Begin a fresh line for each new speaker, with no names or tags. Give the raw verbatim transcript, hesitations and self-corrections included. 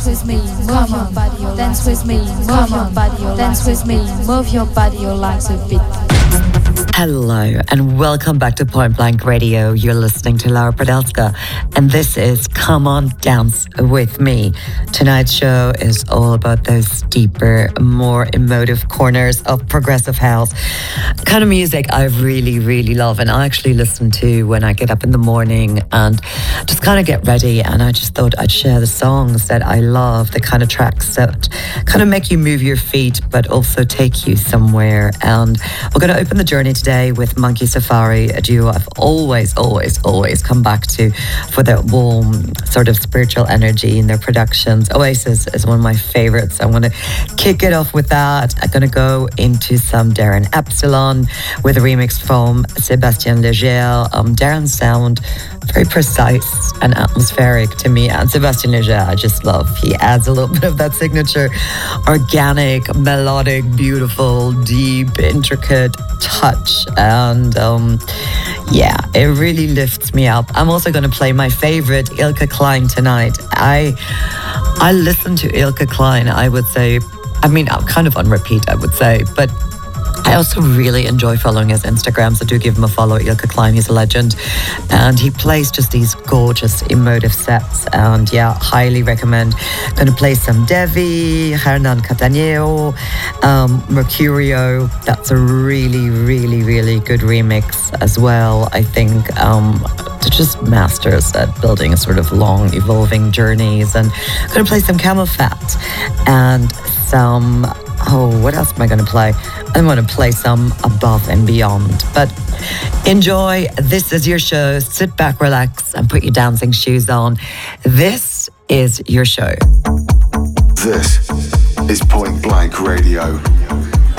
with me, move your body, dance with me, move your body, dance with me, move your body, your legs a bit.
Hello and welcome back to Point Blank Radio. You're listening to Laura Pradelska and this is Come On Dance With Me. Tonight's show is all about those deeper, more emotive corners of progressive house. Kind of music I really, really love and I actually listen to when I get up in the morning and just kind of get ready, and I just thought I'd share the songs that I love, the kind of tracks that kind of make you move your feet but also take you somewhere. And we're going to open the journey today Today with Monkey Safari, a duo I've always, always, always come back to for their warm sort of spiritual energy in their productions. Oasis is one of my favorites. I'm going to kick it off with that. I'm going to go into some Darren Epsilon with a remix from Sébastien Léger. Um, Darren's sound, very precise and atmospheric to me, and Sébastien Léger I just love. He adds a little bit of that signature organic, melodic, beautiful, deep, intricate touch, and um, yeah, it really lifts me up. I'm also going to play my favorite Ilka Klein tonight. I I listen to Ilka Klein, I would say, I mean, I'm kind of on repeat, I would say, but I also really enjoy following his Instagram, so do give him a follow. Ilka Klein, he's a legend. And he plays just these gorgeous, emotive sets. And yeah, highly recommend. Going to play some Devi, Hernan Cattaneo, um, Mercurio. That's a really, really, really good remix as well, I think. Um, they're just masters at building a sort of long, evolving journeys. And going to play some Camel Fat and some... Oh, what else am I going to play? I'm going to play some Above and Beyond. But enjoy. This is your show. Sit back, relax, and put your dancing shoes on. This is your show.
This is Point Blank Radio.